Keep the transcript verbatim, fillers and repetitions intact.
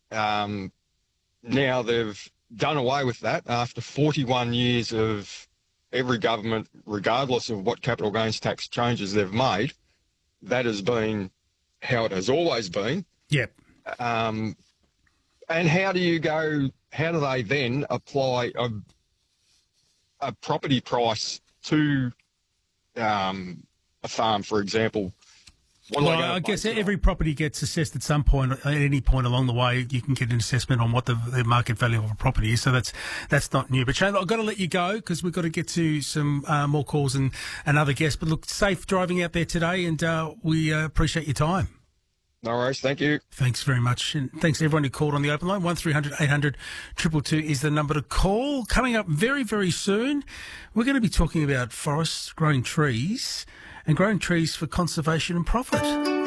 Um, now they've done away with that after forty-one years of every government, regardless of what capital gains tax changes they've made. That has been how it has always been. Yep. Um, and how do you go, how do they then apply a, a property price to um, a farm, for example? What Well, I guess every property gets assessed at some point. At any point along the way, you can get an assessment on what the, the market value of a property is. So that's that's not new. But Shane, I've got to let you go because we've got to get to some uh, more calls and, and other guests. But look, safe driving out there today, and uh, we uh, appreciate your time. No worries. Thank you. Thanks very much. And thanks to everyone who called on the open line. one three hundred eight hundred two two two is the number to call. Coming up very, very soon, we're going to be talking about forests, growing trees, and growing trees for conservation and profit.